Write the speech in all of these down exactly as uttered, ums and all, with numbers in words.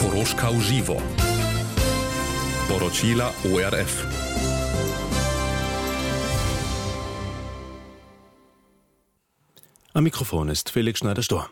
Koroška v živo. Poročila O R F. Am Mikrofon ist Felix Schneider-Stor.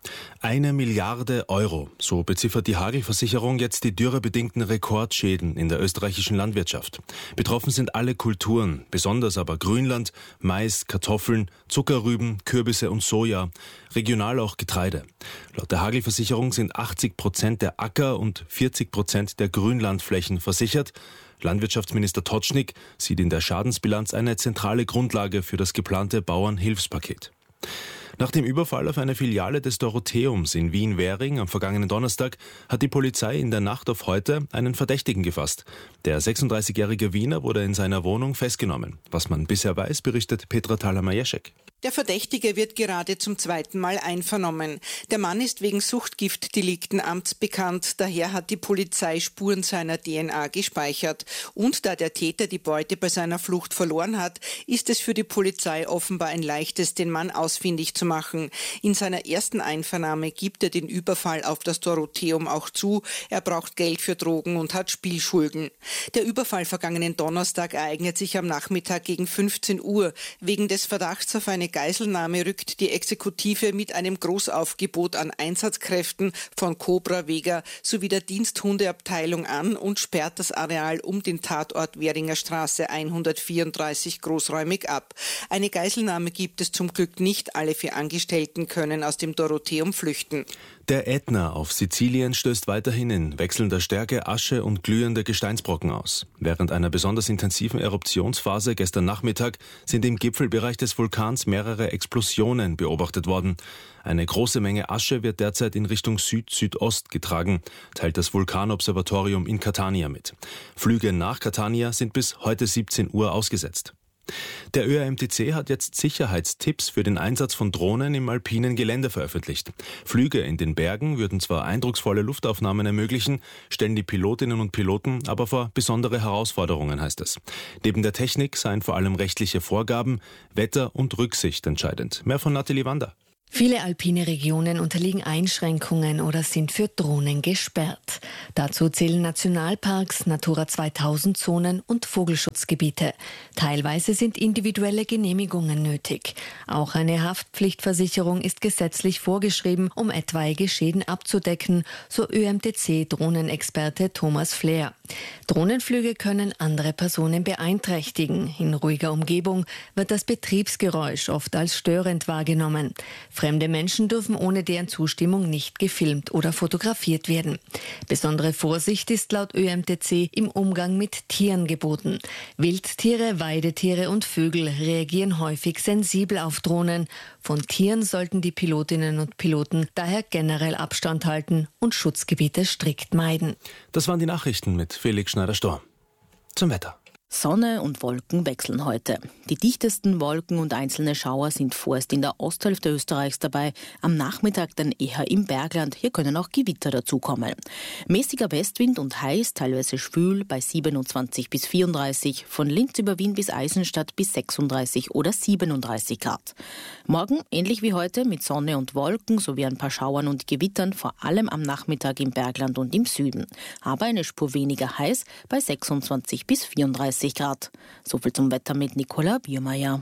Eine Milliarde Euro, so beziffert die Hagelversicherung jetzt die dürrebedingten Rekordschäden in der österreichischen Landwirtschaft. Betroffen sind alle Kulturen, besonders aber Grünland, Mais, Kartoffeln, Zuckerrüben, Kürbisse und Soja, regional auch Getreide. Laut der Hagelversicherung sind achtzig Prozent der Acker- und vierzig Prozent der Grünlandflächen versichert. Landwirtschaftsminister Totschnig sieht in der Schadensbilanz eine zentrale Grundlage für das geplante Bauernhilfspaket. Nach dem Überfall auf eine Filiale des Dorotheums in Wien-Währing am vergangenen Donnerstag hat die Polizei in der Nacht auf heute einen Verdächtigen gefasst. Der sechsunddreißigjährige Wiener wurde in seiner Wohnung festgenommen. Was man bisher weiß, berichtet Petra Thaler-Majeschek. Der Verdächtige wird gerade zum zweiten Mal einvernommen. Der Mann ist wegen Suchtgiftdelikten amtsbekannt. Daher hat die Polizei Spuren seiner D N A gespeichert. Und da der Täter die Beute bei seiner Flucht verloren hat, ist es für die Polizei offenbar ein leichtes, den Mann ausfindig zu machen. In seiner ersten Einvernahme gibt er den Überfall auf das Dorotheum auch zu. Er braucht Geld für Drogen und hat Spielschulden. Der Überfall vergangenen Donnerstag ereignet sich am Nachmittag gegen fünfzehn Uhr. Wegen des Verdachts auf eine Geiselnahme rückt die Exekutive mit einem Großaufgebot an Einsatzkräften von Cobra Vega sowie der Diensthundeabteilung an und sperrt das Areal um den Tatort Währinger Straße hundertvierunddreißig großräumig ab. Eine Geiselnahme gibt es zum Glück nicht. Alle vier Angestellten können aus dem Dorotheum flüchten. Der Ätna auf Sizilien stößt weiterhin in wechselnder Stärke Asche und glühende Gesteinsbrocken aus. Während einer besonders intensiven Eruptionsphase gestern Nachmittag sind im Gipfelbereich des Vulkans mehrere Explosionen beobachtet worden. Eine große Menge Asche wird derzeit in Richtung Süd-Südost getragen, teilt das Vulkanobservatorium in Catania mit. Flüge nach Catania sind bis heute siebzehn Uhr ausgesetzt. Der Ö R M T C hat jetzt Sicherheitstipps für den Einsatz von Drohnen im alpinen Gelände veröffentlicht. Flüge in den Bergen würden zwar eindrucksvolle Luftaufnahmen ermöglichen, stellen die Pilotinnen und Piloten aber vor besondere Herausforderungen, heißt es. Neben der Technik seien vor allem rechtliche Vorgaben, Wetter und Rücksicht entscheidend. Mehr von Nathalie Wander. Viele alpine Regionen unterliegen Einschränkungen oder sind für Drohnen gesperrt. Dazu zählen Nationalparks, Natura zweitausend Zonen und Vogelschutzgebiete. Teilweise sind individuelle Genehmigungen nötig. Auch eine Haftpflichtversicherung ist gesetzlich vorgeschrieben, um etwaige Schäden abzudecken, so Ö M T C-Drohnenexperte Thomas Flair. Drohnenflüge können andere Personen beeinträchtigen. In ruhiger Umgebung wird das Betriebsgeräusch oft als störend wahrgenommen. Fremde Menschen dürfen ohne deren Zustimmung nicht gefilmt oder fotografiert werden. Besondere Vorsicht ist laut Ö M T C im Umgang mit Tieren geboten. Wildtiere, Weidetiere und Vögel reagieren häufig sensibel auf Drohnen. Von Tieren sollten die Pilotinnen und Piloten daher generell Abstand halten und Schutzgebiete strikt meiden. Das waren die Nachrichten mit Felix Schneider-Stor. Zum Wetter. Sonne und Wolken wechseln heute. Die dichtesten Wolken und einzelne Schauer sind vorerst in der Osthälfte Österreichs dabei, am Nachmittag dann eher im Bergland. Hier können auch Gewitter dazukommen. Mäßiger Westwind und heiß, teilweise schwül bei siebenundzwanzig bis vierunddreißig, von Linz über Wien bis Eisenstadt bis sechsunddreißig oder siebenunddreißig Grad. Morgen ähnlich wie heute mit Sonne und Wolken sowie ein paar Schauern und Gewittern, vor allem am Nachmittag im Bergland und im Süden. Aber eine Spur weniger heiß bei sechsundzwanzig bis vierunddreißig Grad. So viel zum Wetter mit Nicola Biermeier.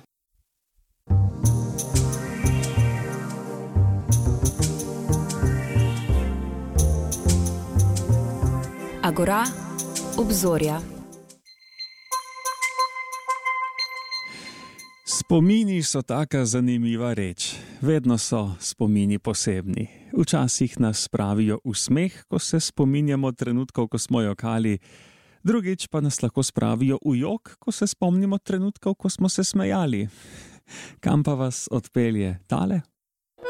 Agora, obzorja. Spomini so taka zanimiva reč. Vedno so spomini posebni. Včasih nas spravijo v smeh, ko se spominjamo trenutkov, ko smo jokali. Drugič pa nas lahko spravijo v jok, ko se spomnimo trenutkov, ko smo se smejali. Kam pa vas odpelje tale?